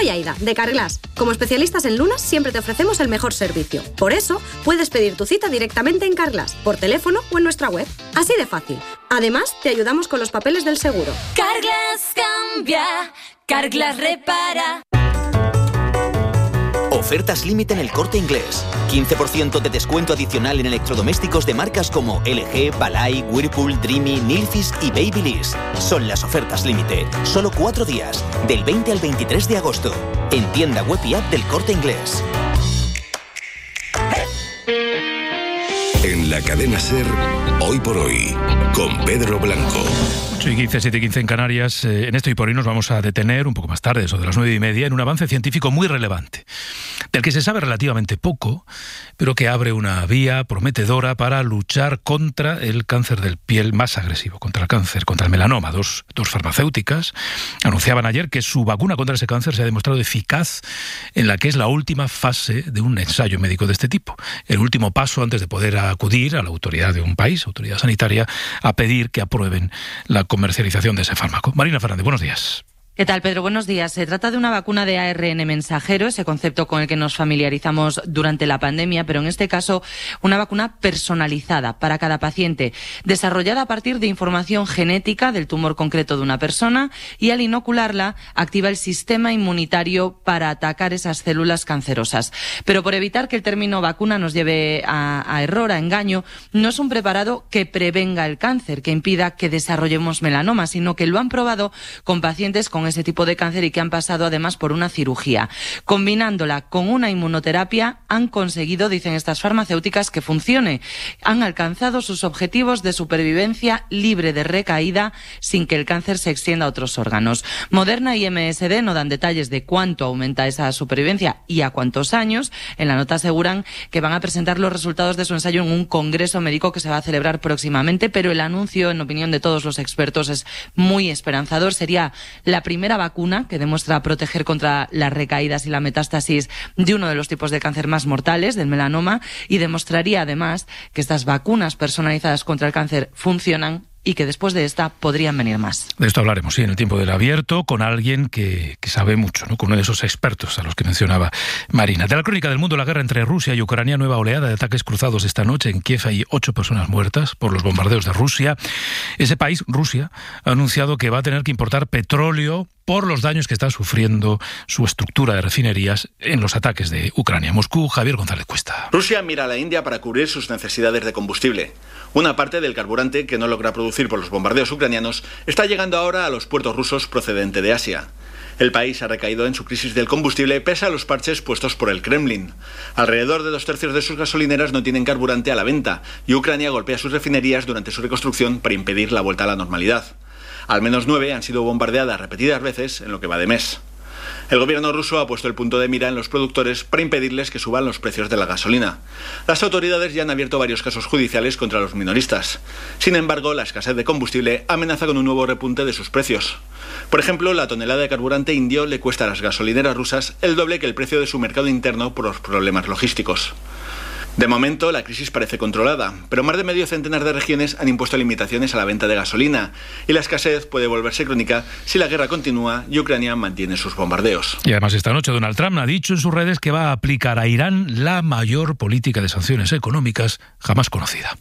Soy Aida, de Carglass. Como especialistas en lunas, siempre te ofrecemos el mejor servicio. Por eso, puedes pedir tu cita directamente en Carglass, por teléfono o en nuestra web. Así de fácil. Además, te ayudamos con los papeles del seguro. Carglass cambia, Carglass repara. Ofertas límite en El Corte Inglés. 15% de descuento adicional en electrodomésticos de marcas como LG, Balay, Whirlpool, Dreamy, Nilfisk y Babyliss. Son las ofertas límite. Solo 4 días, del 20 al 23 de agosto. En tienda web y app del Corte Inglés. En la cadena SER, Hoy por Hoy, con Pedro Blanco. 8:15, 7:15 en Canarias. En esto y por hoy nos vamos a detener un poco más tarde, eso de las 9:30, en un avance científico muy relevante, del que se sabe relativamente poco, pero que abre una vía prometedora para luchar contra el cáncer del piel más agresivo, contra el cáncer, contra el melanoma. Dos farmacéuticas anunciaban ayer que su vacuna contra ese cáncer se ha demostrado eficaz en la que es la última fase de un ensayo médico de este tipo, el último paso antes de poder acudir a la autoridad de un país, autoridad sanitaria, a pedir que aprueben la comercialización de ese fármaco. Marina Fernández, buenos días. ¿Qué tal, Pedro? Buenos días. Se trata de una vacuna de ARN mensajero, ese concepto con el que nos familiarizamos durante la pandemia, pero en este caso una vacuna personalizada para cada paciente, desarrollada a partir de información genética del tumor concreto de una persona, y al inocularla activa el sistema inmunitario para atacar esas células cancerosas. Pero por evitar que el término vacuna nos lleve a error, a engaño, no es un preparado que prevenga el cáncer, que impida que desarrollemos melanoma, sino que lo han probado con pacientes con ese tipo de cáncer y que han pasado además por una cirugía. Combinándola con una inmunoterapia han conseguido, dicen estas farmacéuticas, que funcione. Han alcanzado sus objetivos de supervivencia libre de recaída sin que el cáncer se extienda a otros órganos. Moderna y MSD no dan detalles de cuánto aumenta esa supervivencia y a cuántos años. En la nota aseguran que van a presentar los resultados de su ensayo en un congreso médico que se va a celebrar próximamente, pero el anuncio, en opinión de todos los expertos, es muy esperanzador. Sería la primera vacuna que demuestra proteger contra las recaídas y la metástasis de uno de los tipos de cáncer más mortales, del melanoma, y demostraría además que estas vacunas personalizadas contra el cáncer funcionan y que después de esta podrían venir más. De esto hablaremos, sí, en el tiempo del abierto, con alguien que sabe mucho, ¿no? Con uno de esos expertos a los que mencionaba Marina. De la crónica del mundo, la guerra entre Rusia y Ucrania, nueva oleada de ataques cruzados esta noche. En Kiev hay 8 personas muertas por los bombardeos de Rusia. Ese país, Rusia, ha anunciado que va a tener que importar petróleo por los daños que está sufriendo su estructura de refinerías en los ataques de Ucrania. Moscú, Javier González Cuesta. Rusia mira a la India para cubrir sus necesidades de combustible. Una parte del carburante que no logra producir por los bombardeos ucranianos está llegando ahora a los puertos rusos procedente de Asia. El país ha recaído en su crisis del combustible pese a los parches puestos por el Kremlin. Alrededor de 2/3 de sus gasolineras no tienen carburante a la venta y Ucrania golpea sus refinerías durante su reconstrucción para impedir la vuelta a la normalidad. Al menos 9 han sido bombardeadas repetidas veces en lo que va de mes. El gobierno ruso ha puesto el punto de mira en los productores para impedirles que suban los precios de la gasolina. Las autoridades ya han abierto varios casos judiciales contra los minoristas. Sin embargo, la escasez de combustible amenaza con un nuevo repunte de sus precios. Por ejemplo, la tonelada de carburante indio le cuesta a las gasolineras rusas el doble que el precio de su mercado interno por los problemas logísticos. De momento, la crisis parece controlada, pero más de medio centenar de regiones han impuesto limitaciones a la venta de gasolina, y la escasez puede volverse crónica si la guerra continúa y Ucrania mantiene sus bombardeos. Y además esta noche Donald Trump ha dicho en sus redes que va a aplicar a Irán la mayor política de sanciones económicas jamás conocida.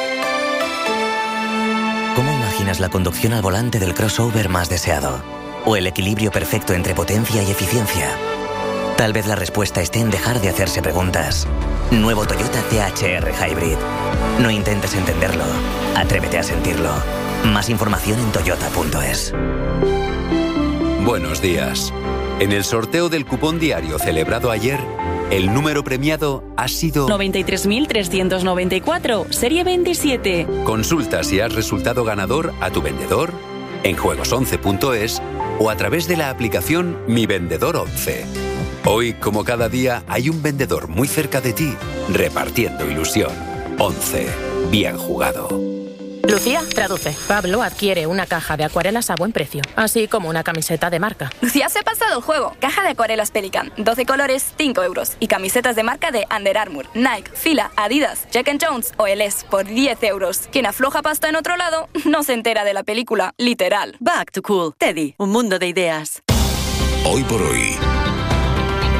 ¿Cómo imaginas la conducción al volante del crossover más deseado? ¿O el equilibrio perfecto entre potencia y eficiencia? Tal vez la respuesta esté en dejar de hacerse preguntas. Nuevo Toyota CHR Hybrid. No intentes entenderlo, atrévete a sentirlo. Más información en toyota.es. Buenos días. En el sorteo del cupón diario celebrado ayer, el número premiado ha sido 93.394, serie 27. Consulta si has resultado ganador a tu vendedor, en juegos11.es o a través de la aplicación Mi Vendedor 11. Hoy, como cada día, hay un vendedor muy cerca de ti, repartiendo ilusión. 11. Bien jugado. Lucía, traduce. Pablo adquiere una caja de acuarelas a buen precio, así como una camiseta de marca. Lucía se ha pasado el juego. Caja de acuarelas Pelican, 12 colores, 5 euros. Y camisetas de marca de Under Armour, Nike, Fila, Adidas, Jack & Jones o LS por 10 euros. Quien afloja pasta en otro lado no se entera de la película, literal. Back to Cool. Teddy, un mundo de ideas. Hoy por hoy,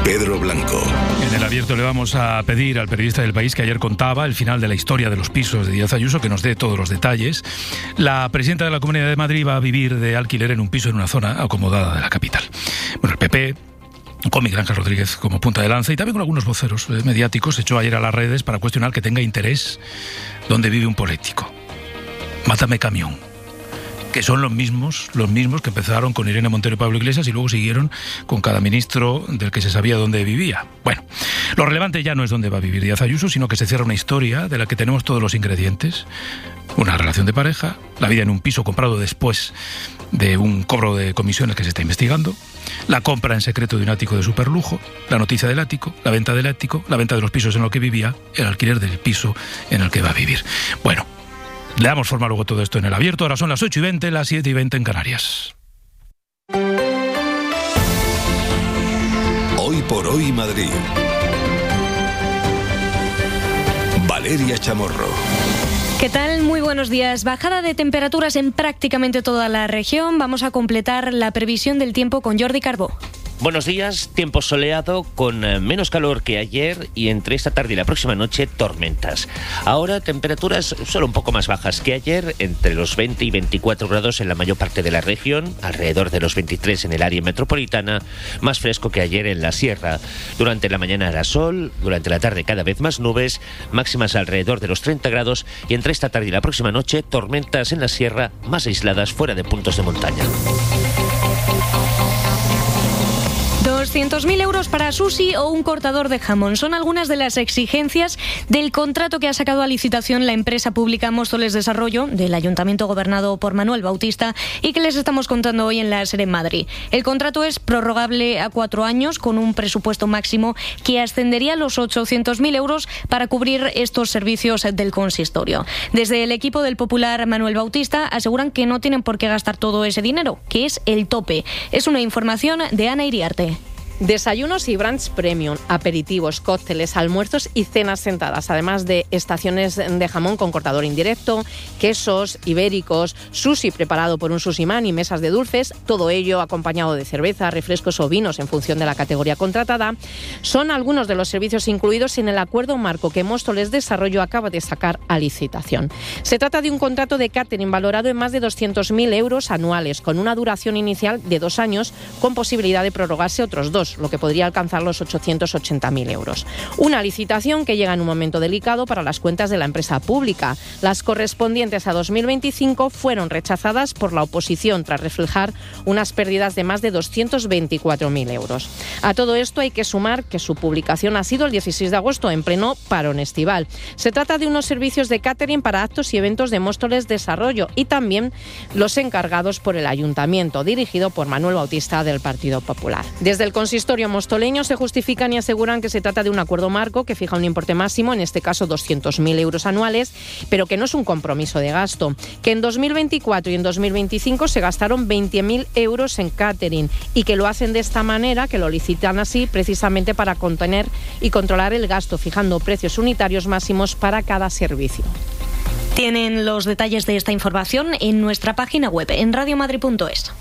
Pedro Blanco. En el abierto le vamos a pedir al periodista del País que ayer contaba el final de la historia de los pisos de Díaz Ayuso que nos dé todos los detalles. La presidenta de la Comunidad de Madrid va a vivir de alquiler en un piso en una zona acomodada de la capital. Bueno, el PP, con Miguel Ángel Rodríguez como punta de lanza y también con algunos voceros mediáticos, se echó ayer a las redes para cuestionar que tenga interés donde vive un político. Mátame camión. Que son los mismos que empezaron con Irene Montero y Pablo Iglesias y luego siguieron con cada ministro del que se sabía dónde vivía. Bueno, lo relevante ya no es dónde va a vivir Díaz Ayuso, sino que se cierra una historia de la que tenemos todos los ingredientes. Una relación de pareja, la vida en un piso comprado después de un cobro de comisiones que se está investigando, la compra en secreto de un ático de superlujo, la noticia del ático, la venta del ático, la venta de los pisos en los que vivía, el alquiler del piso en el que va a vivir. Bueno, le damos forma luego todo esto en el abierto. Ahora son las 8:20, las 7:20 en Canarias. Hoy por hoy Madrid. Valeria Chamorro. ¿Qué tal? Muy buenos días. Bajada de temperaturas en prácticamente toda la región. Vamos a completar la previsión del tiempo con Jordi Carbó. Buenos días, tiempo soleado con menos calor que ayer y entre esta tarde y la próxima noche tormentas. Ahora temperaturas solo un poco más bajas que ayer, entre los 20 y 24 grados en la mayor parte de la región, alrededor de los 23 en el área metropolitana, más fresco que ayer en la sierra. Durante la mañana hará sol, durante la tarde cada vez más nubes, máximas alrededor de los 30 grados y entre esta tarde y la próxima noche tormentas en la sierra más aisladas fuera de puntos de montaña. 200.000 euros para Susi o un cortador de jamón. Son algunas de las exigencias del contrato que ha sacado a licitación la empresa pública Móstoles Desarrollo del Ayuntamiento gobernado por Manuel Bautista y que les estamos contando hoy en la SER en Madrid. El contrato es prorrogable a 4 años con un presupuesto máximo que ascendería a los 800.000 euros para cubrir estos servicios del consistorio. Desde el equipo del popular Manuel Bautista aseguran que no tienen por qué gastar todo ese dinero, que es el tope. Es una información de Ana Iriarte. Desayunos y brunch premium, aperitivos, cócteles, almuerzos y cenas sentadas, además de estaciones de jamón con cortador indirecto, quesos ibéricos, sushi preparado por un sushiman y mesas de dulces, todo ello acompañado de cerveza, refrescos o vinos en función de la categoría contratada, son algunos de los servicios incluidos en el acuerdo marco que Móstoles Desarrollo acaba de sacar a licitación. Se trata de un contrato de catering valorado en más de 200.000 euros anuales, con una duración inicial de 2 años, con posibilidad de prorrogarse otros 2, lo que podría alcanzar los 880.000 euros. Una licitación que llega en un momento delicado para las cuentas de la empresa pública. Las correspondientes a 2025 fueron rechazadas por la oposición tras reflejar unas pérdidas de más de 224.000 euros. A todo esto hay que sumar que su publicación ha sido el 16 de agosto, en pleno parón estival. Se trata de unos servicios de catering para actos y eventos de Móstoles Desarrollo y también los encargados por el Ayuntamiento, dirigido por Manuel Bautista del Partido Popular. Desde el consistorio mostoleño se justifican y aseguran que se trata de un acuerdo marco que fija un importe máximo, en este caso 200.000 euros anuales, pero que no es un compromiso de gasto, que en 2024 y en 2025 se gastaron 20.000 euros en catering y que lo hacen de esta manera, que lo licitan así precisamente para contener y controlar el gasto, fijando precios unitarios máximos para cada servicio. Tienen los detalles de esta información en nuestra página web, en radiomadrid.es.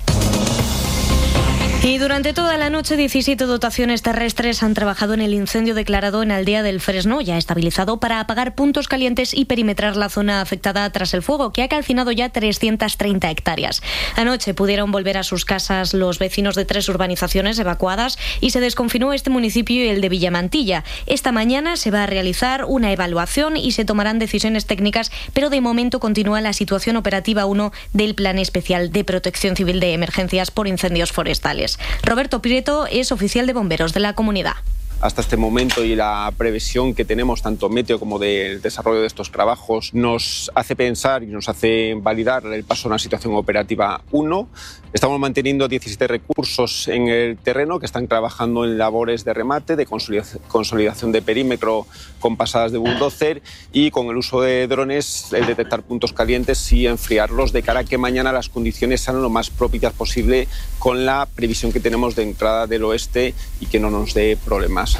Y durante toda la noche 17 dotaciones terrestres han trabajado en el incendio declarado en Aldea del Fresno, ya estabilizado, para apagar puntos calientes y perimetrar la zona afectada tras el fuego, que ha calcinado ya 330 hectáreas. Anoche pudieron volver a sus casas los vecinos de 3 urbanizaciones evacuadas y se desconfinó este municipio y el de Villamantilla. Esta mañana se va a realizar una evaluación y se tomarán decisiones técnicas, pero de momento continúa la situación operativa 1 del Plan Especial de Protección Civil de Emergencias por Incendios Forestales. Roberto Prieto es oficial de bomberos de la comunidad. Hasta este momento y la previsión que tenemos tanto meteo como del desarrollo de estos trabajos nos hace pensar y nos hace validar el paso a una situación operativa 1. Estamos manteniendo 17 recursos en el terreno que están trabajando en labores de remate, de consolidación de perímetro con pasadas de bulldozer y con el uso de drones, el detectar puntos calientes y enfriarlos de cara a que mañana las condiciones sean lo más propicias posible con la previsión que tenemos de entrada del oeste y que no nos dé problemas.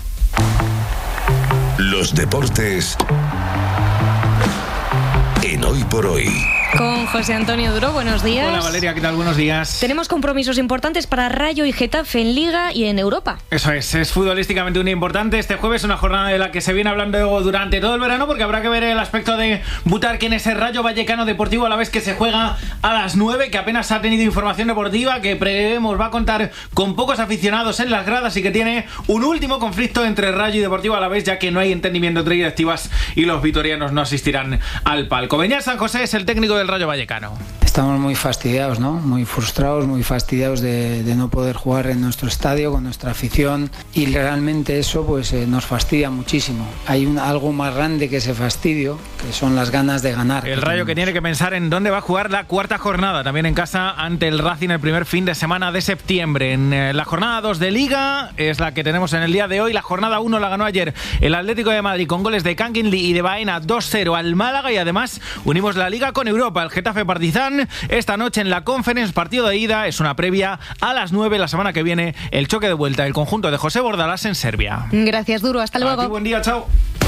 Los deportes en Hoy por Hoy. Con José Antonio Duro, buenos días. Hola Valeria, ¿qué tal? Buenos días. Tenemos compromisos importantes para Rayo y Getafe en Liga y en Europa. Eso es futbolísticamente un importante. Este jueves una jornada de la que se viene hablando durante todo el verano, porque habrá que ver el aspecto de Butarque en ese Rayo Vallecano Deportivo, a la vez que se juega a las 9, que apenas ha tenido información deportiva, que prevemos va a contar con pocos aficionados en las gradas y que tiene un último conflicto entre Rayo y Deportivo a la vez, ya que no hay entendimiento entre directivas y los vitorianos no asistirán al palco. Beñat San José es el técnico del Rayo Vallecano. Estamos muy fastidiados, ¿no? Muy frustrados, muy fastidiados de no poder jugar en nuestro estadio con nuestra afición, y realmente eso pues nos fastidia muchísimo. Hay algo más grande que ese fastidio, que son las ganas de ganar. El Rayo que tiene que pensar en dónde va a jugar la cuarta jornada, también en casa ante el Racing el primer fin de semana de septiembre. En la jornada 2 de Liga es la que tenemos en el día de hoy. La jornada 1 la ganó ayer el Atlético de Madrid con goles de Canquinli y de Baena 2-0 al Málaga, y además unimos la Liga con Europa. El Getafe Partizan esta noche en la Conference, partido de ida, es una previa a las 9 la semana que viene, el choque de vuelta del conjunto de José Bordalás en Serbia. Gracias, Duro, hasta luego. A ti, buen día, chao.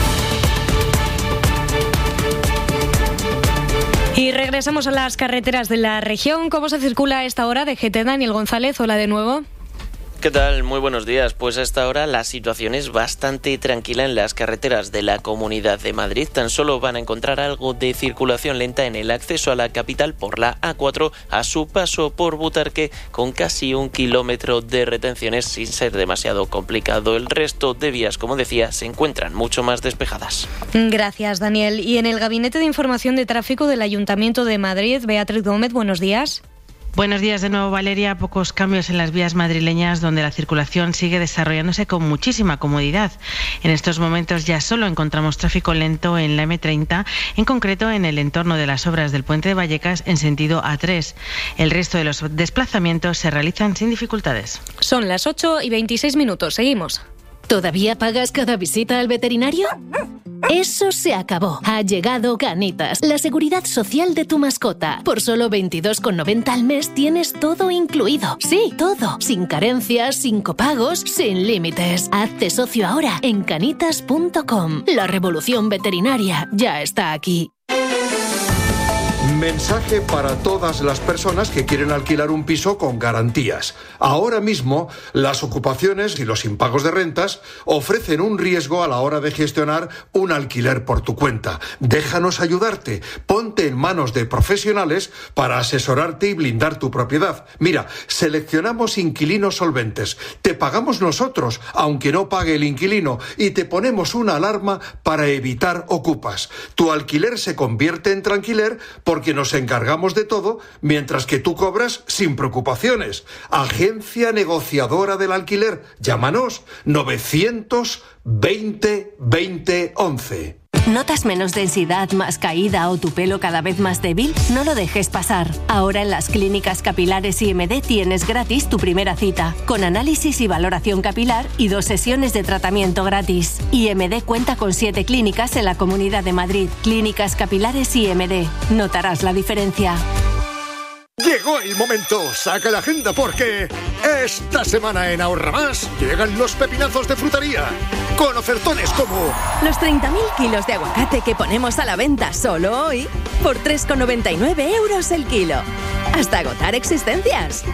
Y regresamos a las carreteras de la región. ¿Cómo se circula a esta hora? De GT, Daniel González, hola de nuevo. ¿Qué tal? Muy buenos días. Pues a esta hora la situación es bastante tranquila en las carreteras de la Comunidad de Madrid. Tan solo van a encontrar algo de circulación lenta en el acceso a la capital por la A4 a su paso por Butarque, con casi 1 kilómetro de retenciones sin ser demasiado complicado. El resto de vías, como decía, se encuentran mucho más despejadas. Gracias, Daniel. Y en el Gabinete de Información de Tráfico del Ayuntamiento de Madrid, Beatriz Gómez, buenos días. Buenos días de nuevo, Valeria. Pocos cambios en las vías madrileñas, donde la circulación sigue desarrollándose con muchísima comodidad. En estos momentos ya solo encontramos tráfico lento en la M30, en concreto en el entorno de las obras del Puente de Vallecas en sentido A3. El resto de los desplazamientos se realizan sin dificultades. Son las 8:26. Seguimos. ¿Todavía pagas cada visita al veterinario? Eso se acabó. Ha llegado Canitas, la seguridad social de tu mascota. Por solo 22,90 al mes tienes todo incluido. Sí, todo. Sin carencias, sin copagos, sin límites. Hazte socio ahora en canitas.com. La revolución veterinaria ya está aquí. Mensaje para todas las personas que quieren alquilar un piso con garantías. Ahora mismo, las ocupaciones y los impagos de rentas ofrecen un riesgo a la hora de gestionar un alquiler por tu cuenta. Déjanos ayudarte. Ponte en manos de profesionales para asesorarte y blindar tu propiedad. Mira, seleccionamos inquilinos solventes. Te pagamos nosotros, aunque no pague el inquilino, y te ponemos una alarma para evitar ocupas. Tu alquiler se convierte en tranquiler porque nos encargamos de todo, mientras que tú cobras sin preocupaciones. Agencia negociadora del alquiler. Llámanos 920 20 11. ¿Notas menos densidad, más caída o tu pelo cada vez más débil? No lo dejes pasar. Ahora en las clínicas capilares IMD tienes gratis tu primera cita, con análisis y valoración capilar y 2 sesiones de tratamiento gratis. IMD cuenta con 7 clínicas en la Comunidad de Madrid. Clínicas capilares IMD. Notarás la diferencia. Llegó el momento, saca la agenda porque esta semana en Ahorra Más llegan los pepinazos de frutería, con ofertones como los 30.000 kilos de aguacate que ponemos a la venta solo hoy por 3,99 € el kilo, hasta agotar existencias.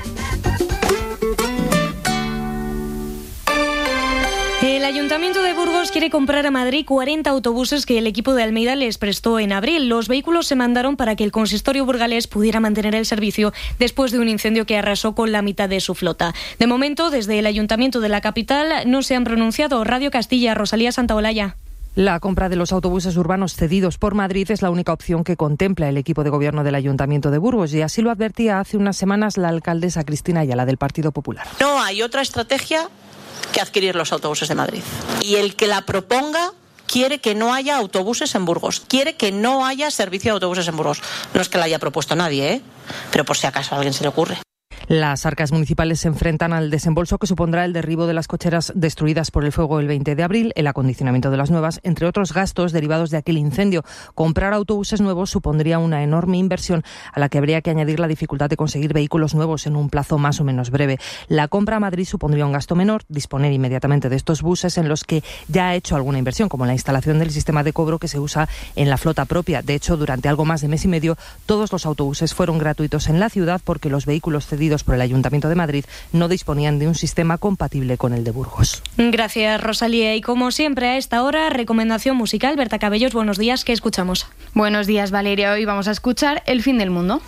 El Ayuntamiento de Burgos quiere comprar a Madrid 40 autobuses que el equipo de Almeida les prestó en abril. Los vehículos se mandaron para que el consistorio burgalés pudiera mantener el servicio después de un incendio que arrasó con la mitad de su flota. De momento, desde el Ayuntamiento de la capital no se han pronunciado. Radio Castilla, Rosalía Santaolalla. La compra de los autobuses urbanos cedidos por Madrid es la única opción que contempla el equipo de gobierno del Ayuntamiento de Burgos, y así lo advertía hace unas semanas la alcaldesa Cristina Ayala del Partido Popular. No hay otra estrategia que adquirir los autobuses de Madrid. Y el que la proponga quiere que no haya autobuses en Burgos, quiere que no haya servicio de autobuses en Burgos. No es que la haya propuesto nadie, pero por si acaso a alguien se le ocurre. Las arcas municipales se enfrentan al desembolso que supondrá el derribo de las cocheras destruidas por el fuego el 20 de abril, el acondicionamiento de las nuevas, entre otros gastos derivados de aquel incendio. Comprar autobuses nuevos supondría una enorme inversión a la que habría que añadir la dificultad de conseguir vehículos nuevos en un plazo más o menos breve. La compra a Madrid supondría un gasto menor, disponer inmediatamente de estos buses en los que ya ha hecho alguna inversión, como la instalación del sistema de cobro que se usa en la flota propia. De hecho, durante algo más de mes y medio, todos los autobuses fueron gratuitos en la ciudad porque los vehículos cedidos por el Ayuntamiento de Madrid no disponían de un sistema compatible con el de Burgos. Gracias, Rosalía. Y como siempre a esta hora, recomendación musical. Berta Cabellos, buenos días. ¿Qué escuchamos? Buenos días, Valeria. Hoy vamos a escuchar El fin del mundo.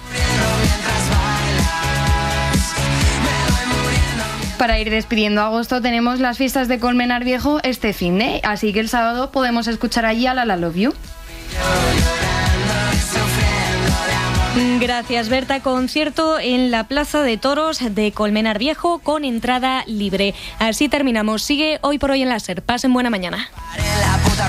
Para ir despidiendo agosto tenemos las fiestas de Colmenar Viejo este finde, así que el sábado podemos escuchar allí a La Love You. Gracias, Berta. Concierto en la Plaza de Toros de Colmenar Viejo con entrada libre. Así terminamos. Sigue Hoy por Hoy en la SER. Pasen buena mañana.